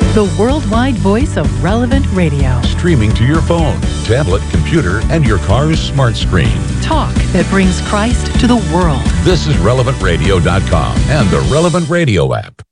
the worldwide voice of Relevant Radio. Streaming to your phone, tablet, computer, and your car's smart screen. Talk that brings Christ to the world. This is RelevantRadio.com and the Relevant Radio app.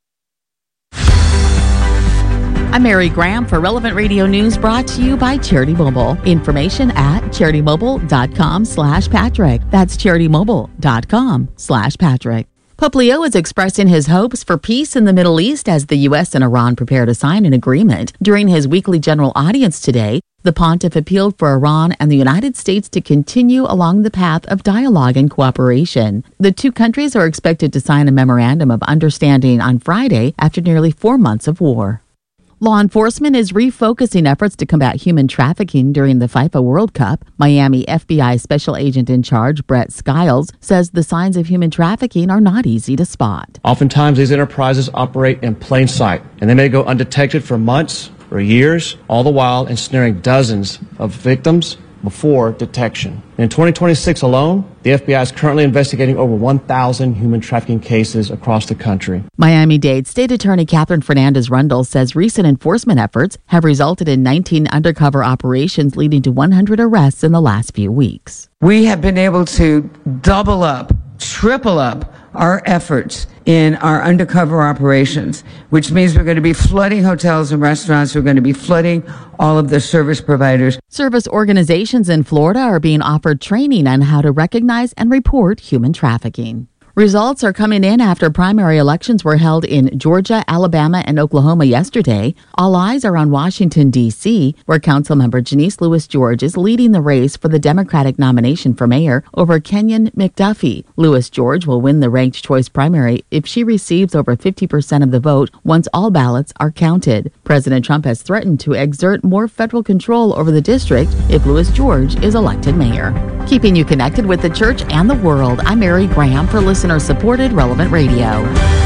I'm Mary Graham for Relevant Radio News, brought to you by Charity Mobile. Information at CharityMobile.com/Patrick. That's CharityMobile.com/Patrick. Pope Leo is expressing his hopes for peace in the Middle East as the U.S. and Iran prepare to sign an agreement. During his weekly general audience today, the pontiff appealed for Iran and the United States to continue along the path of dialogue and cooperation. The two countries are expected to sign a memorandum of understanding on Friday after nearly 4 months of war. Law enforcement is refocusing efforts to combat human trafficking during the FIFA World Cup. Miami FBI Special Agent in Charge, Brett Skiles, says the signs of human trafficking are not easy to spot. Oftentimes, these enterprises operate in plain sight, and they may go undetected for months or years, all the while ensnaring dozens of victims before detection. In 2026 alone, the FBI is currently investigating over 1,000 human trafficking cases across the country. Miami-Dade State Attorney Catherine Fernandez-Rundle says recent enforcement efforts have resulted in 19 undercover operations leading to 100 arrests in the last few weeks. We have been able to double up, triple up our efforts in our undercover operations, which means we're going to be flooding hotels and restaurants. We're going to be flooding all of the service providers. Service organizations in Florida are being offered training on how to recognize and report human trafficking. Results are coming in after primary elections were held in Georgia, Alabama, and Oklahoma yesterday. All eyes are on Washington, D.C., where Councilmember Janice Lewis-George is leading the race for the Democratic nomination for mayor over Kenyon McDuffie. Lewis-George will win the ranked choice primary if she receives over 50% of the vote once all ballots are counted. President Trump has threatened to exert more federal control over the district if Lewis-George is elected mayor. Keeping you connected with the church and the world, I'm Mary Graham for listener-supported Relevant Radio.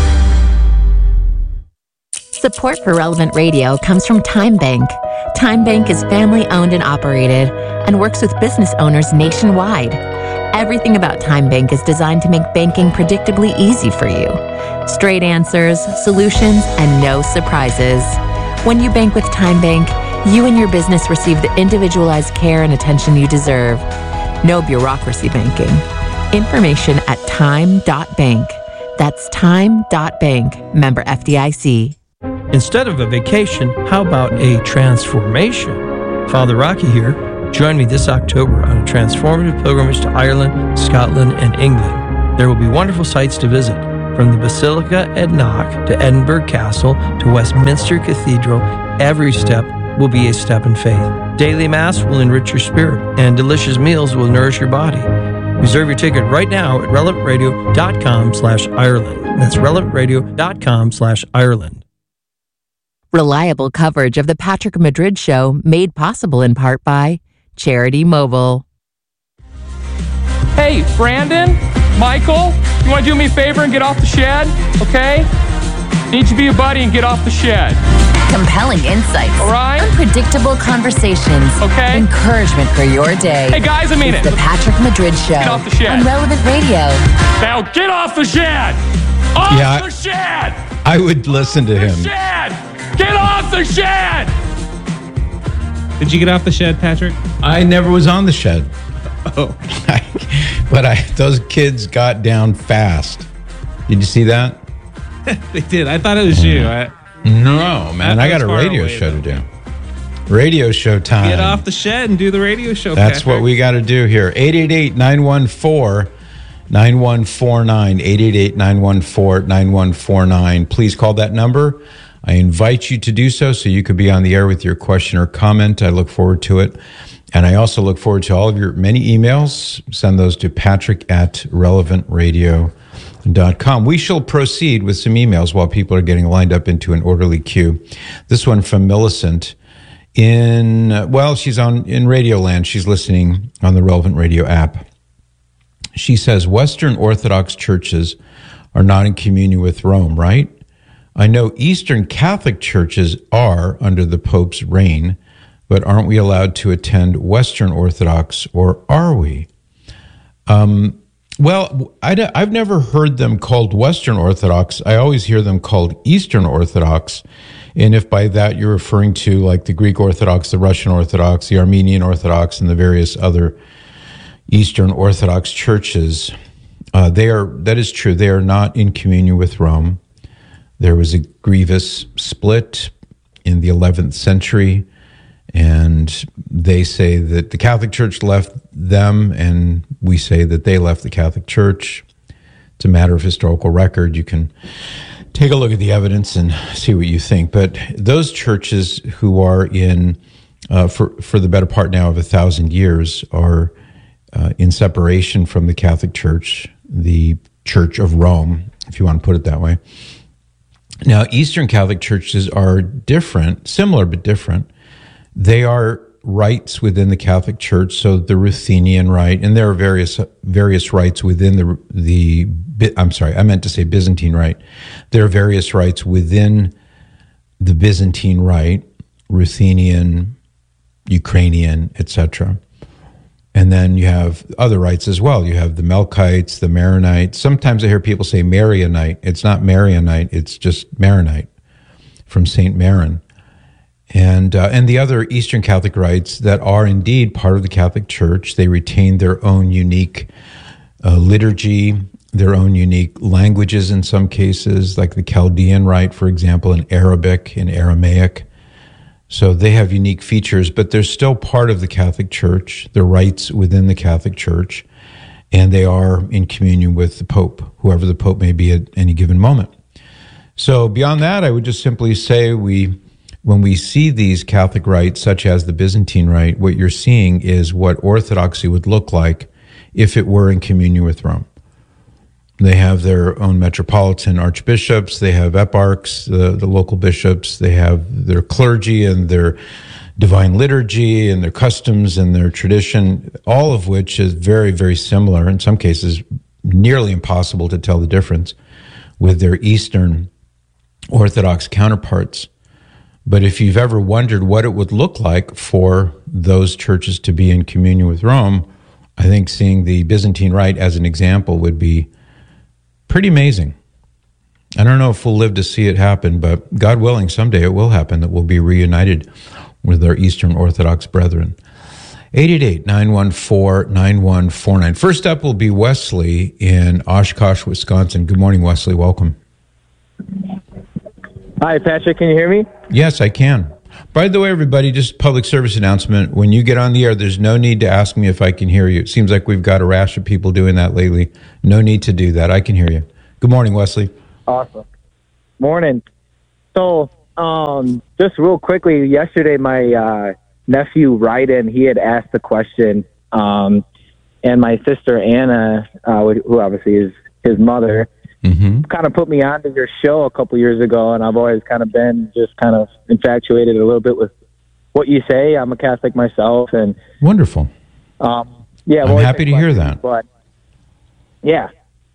Support for Relevant Radio comes from Time Bank. Time Bank is family-owned and operated and works with business owners nationwide. Everything about Time Bank is designed to make banking predictably easy for you. Straight answers, solutions, and no surprises. When you bank with Time Bank, you and your business receive the individualized care and attention you deserve. No bureaucracy banking. Information at time.bank. That's time.bank. Member FDIC. Instead of a vacation, how about a transformation? Father Rocky here. Join me this October on a transformative pilgrimage to Ireland, Scotland, and England. There will be wonderful sights to visit, from the Basilica at Knock to Edinburgh Castle to Westminster Cathedral. Every step will be a step in faith. Daily Mass will enrich your spirit, and delicious meals will nourish your body. Reserve your ticket right now at relevantradio.com/Ireland. That's relevantradio.com/Ireland. Reliable coverage of the Patrick Madrid Show, made possible in part by Charity Mobile. Hey, Brandon, Michael, you want to do me a favor and get off the shed? Okay? Need you to be a buddy and get off the shed. Compelling insights. All right? Unpredictable conversations. Okay. Encouragement for your day. Hey, guys, I mean it's it. The Patrick Madrid Show. Get off the shed. On Relevant Radio. Now get off the shed! Off the shed! I would listen to him. Shed! Get off the shed! Did you get off the shed, Patrick? I never was on the shed. Oh. But those kids got down fast. Did you see that? They did. I thought it was you. No, man. I got a radio show to do. Radio show time. Get off the shed and do the radio show, That's Patrick. what we got to do here. 888-914-9149. 888-914-9149. Please call that number. I invite you to do so you could be on the air with your question or comment. I look forward to it. And I also look forward to all of your many emails. Send those to patrick@relevantradio.com. We shall proceed with some emails while people are getting lined up into an orderly queue. This one from Millicent she's in Radioland. She's listening on the Relevant Radio app. She says, Western Orthodox churches are not in communion with Rome, right? I know Eastern Catholic churches are under the Pope's reign, but aren't we allowed to attend Western Orthodox, or are we? Well, I've never heard them called Western Orthodox. I always hear them called Eastern Orthodox. And if by that you're referring to like the Greek Orthodox, the Russian Orthodox, the Armenian Orthodox, and the various other Eastern Orthodox churches, that is true. They are not in communion with Rome. There was a grievous split in the 11th century, and they say that the Catholic Church left them, and we say that they left the Catholic Church. It's a matter of historical record. You can take a look at the evidence and see what you think. But those churches who are in, for the better part now of 1,000 years, are in separation from the Catholic Church, the Church of Rome, if you want to put it that way. Now, Eastern Catholic churches are different, similar but different. They are rites within the Catholic Church, so the Ruthenian rite, and there are various rites within the Byzantine rite. There are various rites within the Byzantine rite, Ruthenian, Ukrainian, etc. And then you have other rites as well. You have the Melkites, the Maronites. Sometimes I hear people say Marionite. It's not Marionite, it's just Maronite from St. Maron. And the other Eastern Catholic rites that are indeed part of the Catholic Church. They retain their own unique liturgy, their own unique languages in some cases, like the Chaldean rite, for example, in Arabic, in Aramaic. So they have unique features, but they're still part of the Catholic Church, the rites within the Catholic Church, and they are in communion with the Pope, whoever the Pope may be at any given moment. So beyond that, I would just simply say when we see these Catholic rites, such as the Byzantine rite, what you're seeing is what Orthodoxy would look like if it were in communion with Rome. They have their own metropolitan archbishops, they have eparchs, the local bishops, they have their clergy and their divine liturgy and their customs and their tradition, all of which is very, very similar, in some cases nearly impossible to tell the difference with their Eastern Orthodox counterparts. But if you've ever wondered what it would look like for those churches to be in communion with Rome, I think seeing the Byzantine rite as an example would be pretty amazing. I don't know if we'll live to see it happen, but God willing, someday it will happen that we'll be reunited with our Eastern Orthodox brethren. 888-914-9149. First up will be Wesley in Oshkosh, Wisconsin. Good morning, Wesley. Welcome. Hi, Patrick. Can you hear me? Yes, I can. By the way, everybody, just public service announcement. When you get on the air, there's no need to ask me if I can hear you. It seems like we've got a rash of people doing that lately. No need to do that. I can hear you. Good morning, Wesley. Awesome. Morning. So, just real quickly, yesterday my nephew Ryden, he had asked the question, and my sister Anna, who obviously is his mother, kind of put me onto your show a couple years ago, and I've always kind of been just kind of infatuated a little bit with what you say. I'm a Catholic myself, and wonderful. Yeah, I'm happy to hear that. But yeah,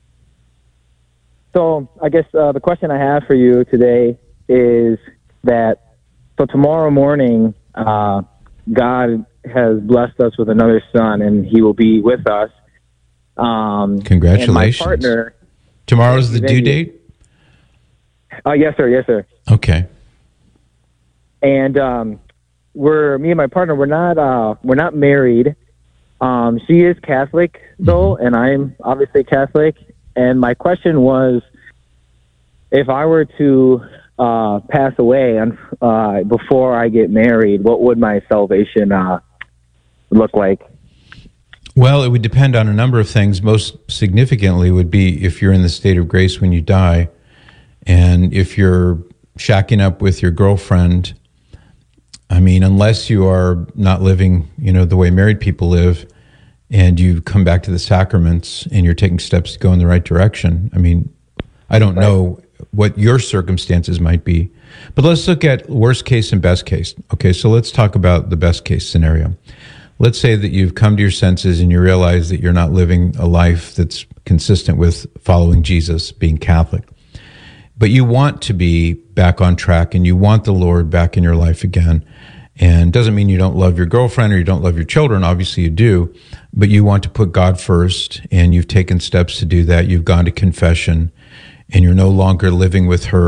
so I guess the question I have for you today is that tomorrow morning, God has blessed us with another son, and he will be with us. Congratulations! And my partner. Tomorrow's the due date? Yes, sir. Yes, sir. Okay. And me and my partner, we're not married. She is Catholic though, and I'm obviously Catholic. And my question was, if I were to pass away before I get married, what would my salvation look like? Well, it would depend on a number of things. Most significantly would be if you're in the state of grace when you die, and if you're shacking up with your girlfriend. I mean, unless you are not living, the way married people live, and you come back to the sacraments and you're taking steps to go in the right direction. I mean, I don't know what your circumstances might be, but let's look at worst case and best case. Okay, so let's talk about the best case scenario. Let's say that you've come to your senses and you realize that you're not living a life that's consistent with following Jesus, being Catholic. But you want to be back on track and you want the Lord back in your life again. And it doesn't mean you don't love your girlfriend or you don't love your children. Obviously you do. But you want to put God first, and you've taken steps to do that. You've gone to confession, and you're no longer living with her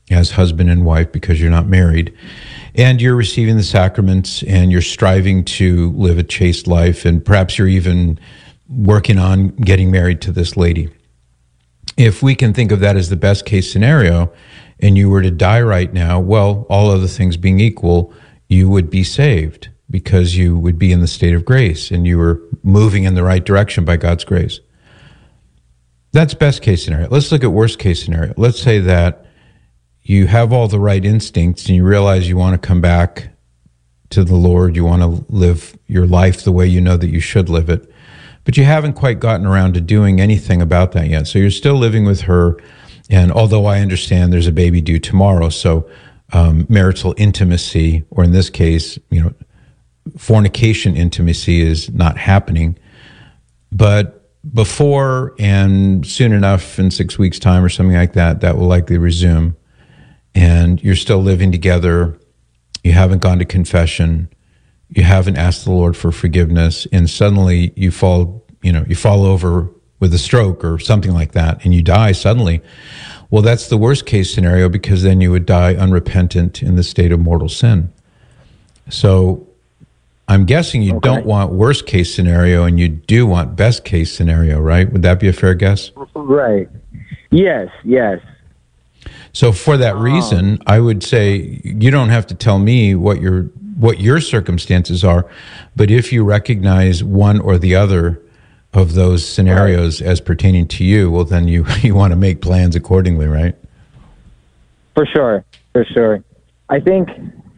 as husband and wife because you're not married, and you're receiving the sacraments and you're striving to live a chaste life, and perhaps you're even working on getting married to this lady. If we can think of that as the best case scenario, and you were to die right now, well, all other things being equal, you would be saved because you would be in the state of grace and you were moving in the right direction by God's grace. That's best case scenario. Let's look at worst case scenario. Let's say that you have all the right instincts and you realize you want to come back to the Lord. You want to live your life the way you know that you should live it, but you haven't quite gotten around to doing anything about that yet. So you're still living with her. And although I understand there's a baby due tomorrow, so marital intimacy, or in this case, fornication intimacy is not happening. But before and soon enough, in 6 weeks' time or something like that, that will likely resume. And you're still living together. You haven't gone to confession. You haven't asked the Lord for forgiveness. And suddenly you fall over with a stroke or something like that, and you die suddenly. Well, that's the worst case scenario, because then you would die unrepentant in the state of mortal sin. So I'm guessing you don't want worst case scenario, and you do want best case scenario, right? Would that be a fair guess? Right. Yes. So for that reason, I would say you don't have to tell me what your circumstances are, but if you recognize one or the other of those scenarios as pertaining to you, well, then you want to make plans accordingly, right? For sure. I think,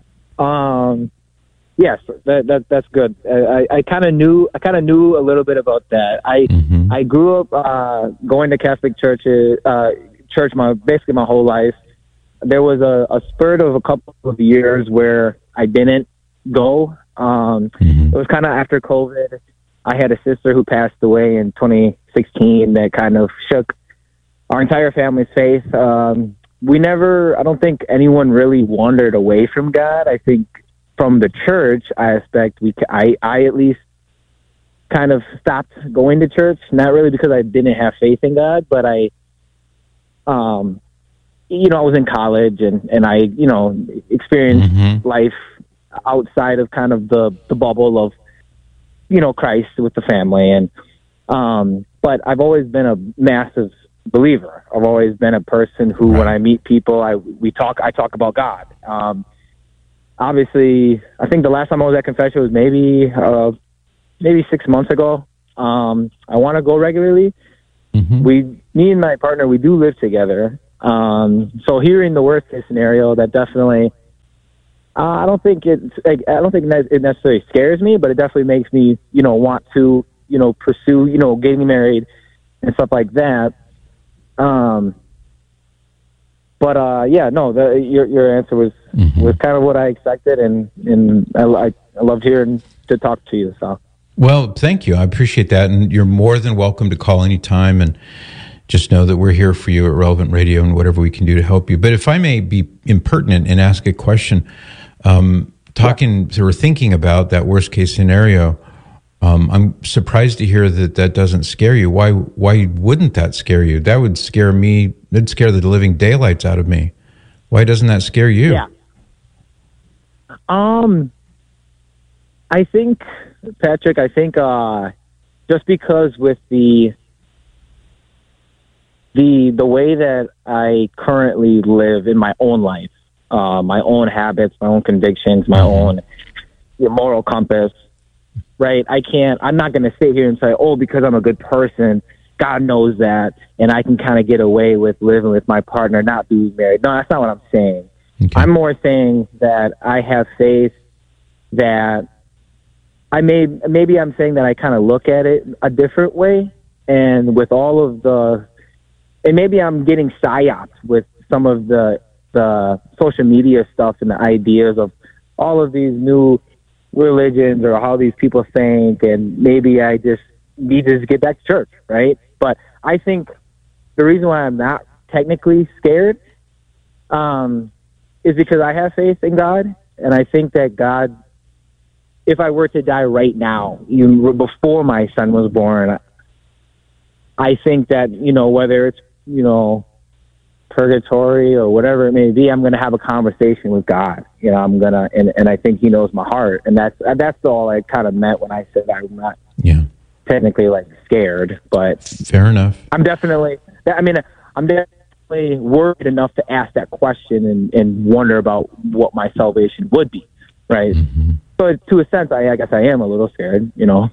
yes, that's good. I kind of knew a little bit about that. I grew up going to Catholic church basically my whole life. There was a spurt of a couple of years where I didn't go. It was kind of after COVID. I had a sister who passed away in 2016 that kind of shook our entire family's faith. I don't think anyone really wandered away from God. I think from the church aspect, I at least kind of stopped going to church, not really because I didn't have faith in God, but I was in college and I, experienced life outside of kind of the bubble of, Christ with the family. And, but I've always been a massive believer. I've always been a person who, when I meet people, I talk about God. Obviously, I think the last time I was at confession was maybe 6 months ago. I want to go regularly. Me and my partner, we do live together. So hearing the worst case scenario, that definitely, I don't think it necessarily scares me, but it definitely makes me, want to, pursue, getting married and stuff like that. Your answer was kind of what I expected, and I loved hearing to talk to you. So. Well, thank you. I appreciate that, and you're more than welcome to call anytime, and just know that we're here for you at Relevant Radio and whatever we can do to help you. But if I may be impertinent and ask a question, thinking about that worst case scenario, I'm surprised to hear that doesn't scare you. Why wouldn't that scare you? That would scare me. That'd scare the living daylights out of me. Why doesn't that scare you? Yeah. I think, Patrick, just because with the way that I currently live in my own life, my own habits, my own convictions, my own moral compass, right? I'm not going to sit here and say, because I'm a good person, God knows that, and I can kind of get away with living with my partner, not being married. No, that's not what I'm saying. Okay. I'm more saying that I have faith that maybe I'm saying that I kind of look at it a different way, and with all of and maybe I'm getting psyoped with some of the social media stuff and the ideas of all of these new religions or how these people think, and maybe I just need to get back to church, right? But I think the reason why I'm not technically scared is because I have faith in God, and I think that God, if I were to die right now, even before my son was born, I think that, whether it's, purgatory or whatever it may be, I'm going to have a conversation with God. You know, I'm going to, and I think he knows my heart. And that's all I kind of meant when I said I'm not technically like scared, but fair enough. I'm definitely worried enough to ask that question and wonder about what my salvation would be. Right. Mm-hmm. So to a sense, I guess I am a little scared, you know.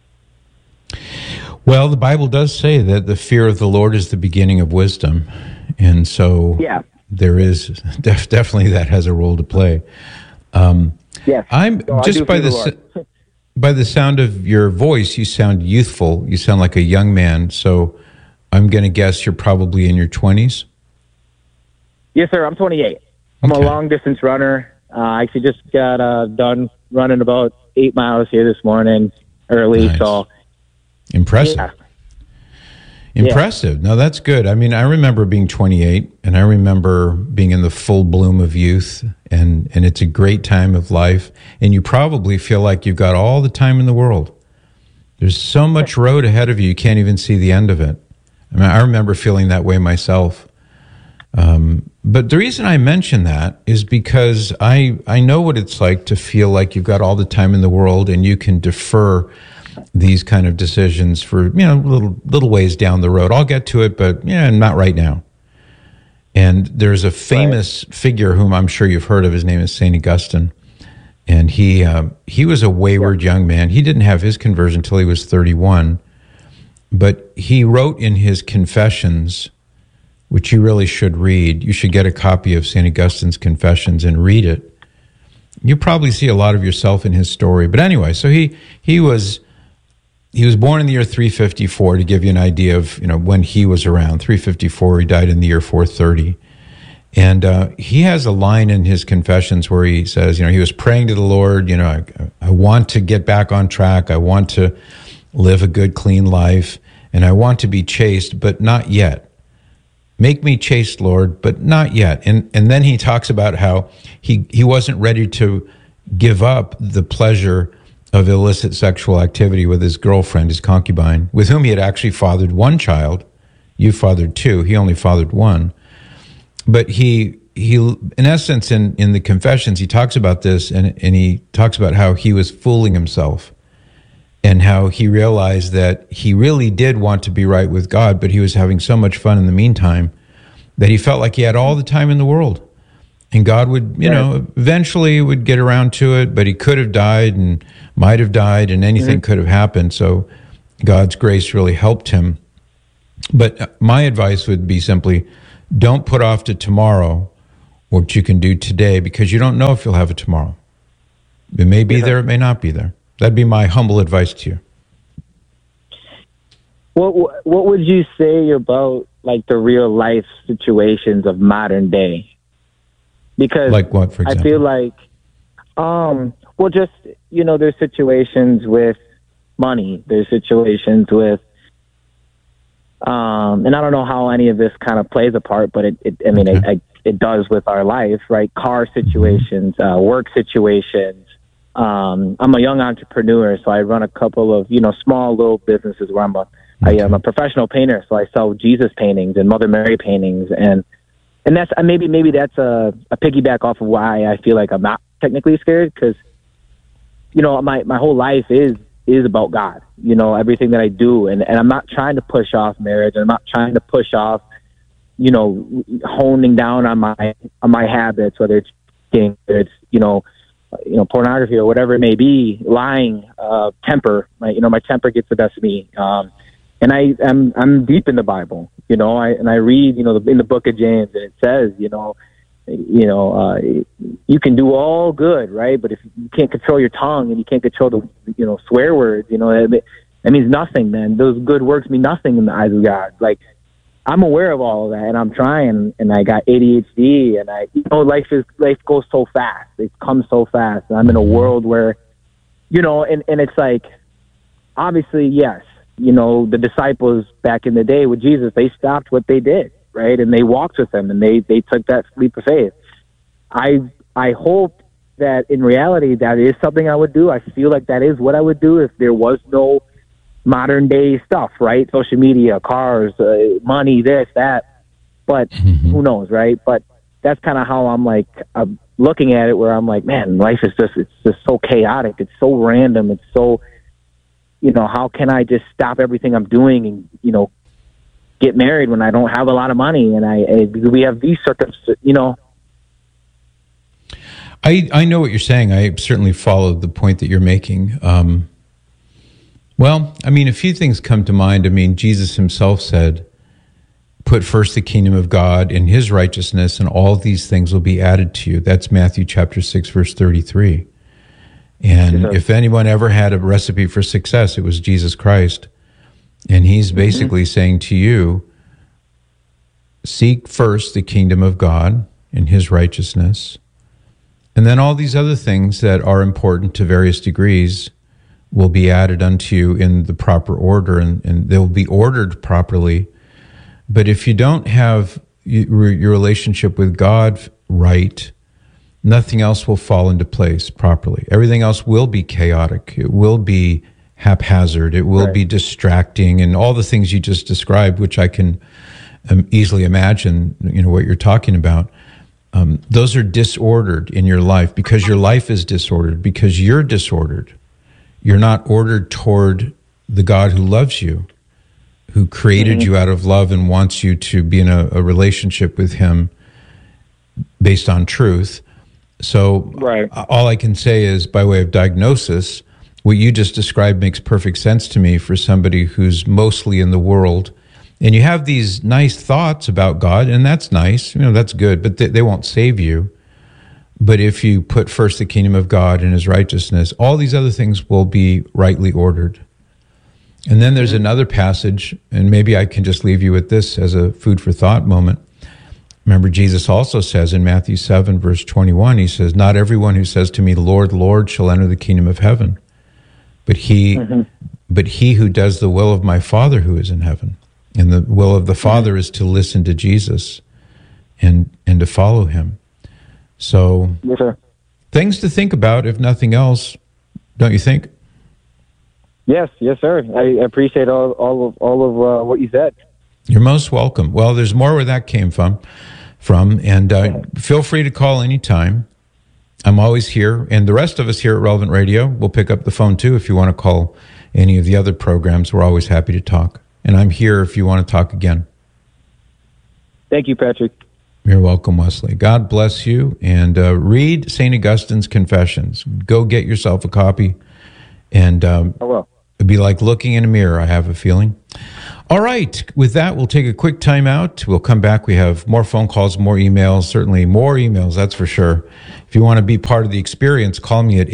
Well, the Bible does say that the fear of the Lord is the beginning of wisdom. And so there is definitely that has a role to play. Yes. Just by the sound of your voice, you sound youthful. You sound like a young man. So I'm going to guess you're probably in your 20s. Yes, sir. I'm 28. I'm a long distance runner. I actually just got done running about 8 miles here this morning early. Nice. So impressive. Yeah. Impressive. Yeah. No, that's good. I mean, I remember being 28, and I remember being in the full bloom of youth, and it's a great time of life, and you probably feel like you've got all the time in the world. There's so much road ahead of you, you can't even see the end of it. I mean, I remember feeling that way myself. But the reason I mention that is because I know what it's like to feel like you've got all the time in the world and you can defer these kind of decisions for, little ways down the road. I'll get to it, but not right now. And there's a famous figure whom I'm sure you've heard of. His name is St. Augustine. And he was a wayward young man. He didn't have his conversion until he was 31. But he wrote in his Confessions, which you really should read. You should get a copy of St. Augustine's Confessions and read it. You probably see a lot of yourself in his story. But anyway, so he was born in the year 354, to give you an idea of when he was around. 354, he died in the year 430. And he has a line in his Confessions where he says, he was praying to the Lord, I want to get back on track. I want to live a good, clean life. And I want to be chaste, but not yet. Make me chaste, Lord, but not yet. And then he talks about how he wasn't ready to give up the pleasure of illicit sexual activity with his girlfriend, his concubine, with whom he had actually fathered one child. You fathered two. He only fathered one. But he in essence, in the Confessions, he talks about this, and he talks about how he was fooling himself and how he realized that he really did want to be right with God, but he was having so much fun in the meantime that he felt like he had all the time in the world. And God would, eventually would get around to it, but he could have died and might have died, and anything could have happened. So God's grace really helped him. But my advice would be simply, don't put off to tomorrow what you can do today, because you don't know if you'll have it tomorrow. It may be there, it may not be there. That'd be my humble advice to you. What would you say about like the real life situations of modern day? Because like what, for example? I feel like, there's situations with money. There's situations with, and I don't know how any of this kind of plays a part, but it does with our life, right? Car situations, work situations. I'm a young entrepreneur, so I run a couple of, small little businesses where I am a professional painter. So I sell Jesus paintings and Mother Mary paintings. And that's maybe that's a piggyback off of why I feel like I'm not technically scared. Cause my whole life is about God, everything that I do. And I'm not trying to push off marriage. I'm not trying to push off, honing down on my habits, whether it's pornography or whatever it may be, lying, temper. My temper gets the best of me. And I'm deep in the Bible, I read, in the book of James, and it says, you can do all good, right? But if you can't control your tongue and you can't control the, swear words, that means nothing, man. Those good works mean nothing in the eyes of God. Like, I'm aware of all of that, and I'm trying, and I got ADHD, and life goes so fast. It comes so fast. And I'm in a world where, and it's like, obviously, yes, the disciples back in the day with Jesus, they stopped what they did, right? And they walked with him, and they took that leap of faith. I hope that in reality that is something I would do. I feel like that is what I would do if there was no modern day stuff, right? Social media, cars, money, this, that. but who knows, right? But that's kind of how I'm like, I'm looking at it, where I'm like, man, life is it's just so chaotic. It's so random. It's so, how can I just stop everything I'm doing and, get married when I don't have a lot of money? And we have these circumstances, I know what you're saying. I certainly follow the point that you're making. Well, I mean, a few things come to mind. I mean, Jesus himself said, put first the kingdom of God and his righteousness, and all these things will be added to you. That's Matthew chapter 6, verse 33. And if anyone ever had a recipe for success, it was Jesus Christ. And he's basically saying to you, seek first the kingdom of God and his righteousness. And then all these other things that are important to various degrees will be added unto you in the proper order, and they will be ordered properly. But if you don't have your relationship with God right, nothing else will fall into place properly. Everything else will be chaotic. It will be haphazard. It will be distracting, and all the things you just described, which I can easily imagine, what you're talking about. Those are disordered in your life because your life is disordered, because you're disordered. You're not ordered toward the God who loves you, who created you out of love and wants you to be in a relationship with him based on truth. So all I can say is, by way of diagnosis, what you just described makes perfect sense to me for somebody who's mostly in the world. And you have these nice thoughts about God, and that's nice, that's good, but they won't save you. But if you put first the kingdom of God and his righteousness, all these other things will be rightly ordered. And then there's another passage, and maybe I can just leave you with this as a food for thought moment. Remember, Jesus also says in Matthew 7, verse 21, he says, not everyone who says to me, Lord, Lord, shall enter the kingdom of heaven, but he who does the will of my Father who is in heaven. And the will of the Father is to listen to Jesus and to follow him. So, yes, sir. Things to think about, if nothing else, don't you think? Yes, sir. I appreciate all of what you said. You're most welcome. Well, there's more where that came from, and feel free to call anytime. I'm always here, and the rest of us here at Relevant Radio will pick up the phone too if you want to call any of the other programs. We're always happy to talk, and I'm here if you want to talk again. Thank you, Patrick. You're welcome, Wesley. God bless you, and read St. Augustine's Confessions. Go get yourself a copy, and I will. It'd be like looking in a mirror, I have a feeling. All right. With that, we'll take a quick time out. We'll come back. We have more phone calls, more emails, certainly more emails, that's for sure. If you want to be part of the experience, call me at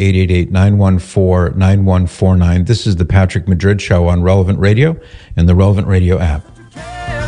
888-914-9149. This is the Patrick Madrid Show on Relevant Radio and the Relevant Radio app.